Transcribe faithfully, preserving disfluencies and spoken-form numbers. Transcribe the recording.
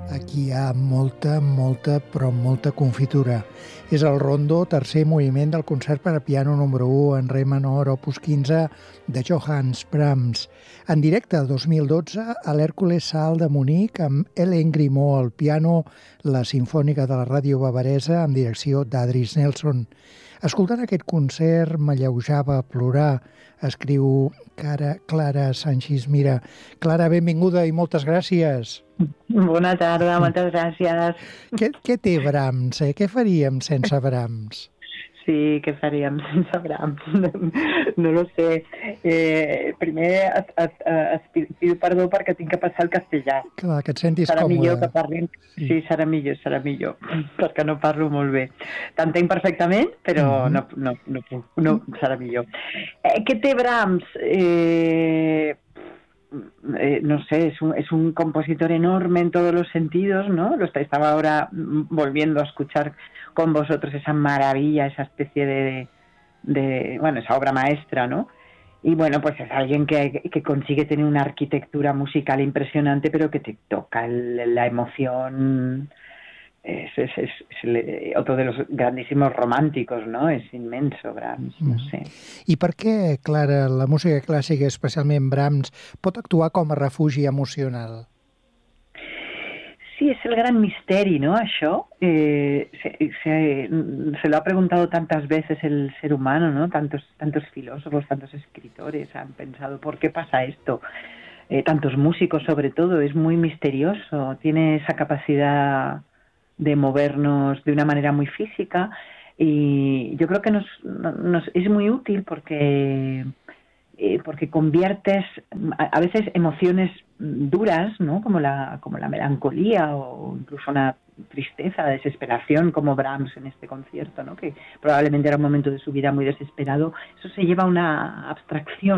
Aquí hi ha molta, molta, però molta confitura. És el rondo, tercer moviment del concert per a piano número u en re menor, opus quinze, de Johannes Brahms. En directe, el dos mil dotze, a l'Hèrcules Saal de Munic, amb Helen Grimaud al piano, la Simfònica de la Ràdio Bavaresa, amb direcció d'Adris Nelson. Escoltant aquest concert m'alleujava a plorar, escriu Cara, Clara Sanchis Mira. Clara, benvinguda i moltes gràcies. Bona tarda, moltes gràcies. Què, què té Brahms? Eh? Què faríem sense Brahms? Sí, què faríem sense Brahms? No lo sé. Eh, primer et, et, et pido perdó perquè tinc que passar al castellà. Clar, que et sentis serà còmode. Millor que parlin... sí. sí, serà millor, serà millor, perquè no parlo molt bé. T'entenc perfectament, però mm-hmm. no, no, no, no, serà millor. Eh, què té Brahms? Eh... Eh, no sé, es un, es un compositor enorme en todos los sentidos, ¿no? Lo estaba ahora volviendo a escuchar con vosotros esa maravilla, esa especie de, de, bueno, esa obra maestra, ¿no? Y bueno, pues es alguien que, que consigue tener una arquitectura musical impresionante, pero que te toca el, la emoción. Es, es, es, es otro de los grandísimos románticos, ¿no? Es inmenso, Brahms, no sé. I per què, Clara, la música clàssica, especialment Brahms, pot actuar com a refugi emocional? Sí, es el gran misteri, ¿no? Això eh, se, se, se lo ha preguntado tantas veces el ser humano, ¿no? Tantos, tantos filósofos, tantos escritores han pensado, ¿por qué pasa esto? Eh, tantos músicos, sobre todo, es muy misterioso, tiene esa capacidad de movernos de una manera muy física y yo creo que nos, nos es muy útil porque eh, porque conviertes a, a veces emociones duras, ¿no? como la como la melancolía o incluso una tristeza, desesperación, como Brahms en este concierto, ¿no? Que probablemente era un momento de su vida muy desesperado. Eso se lleva a una abstracción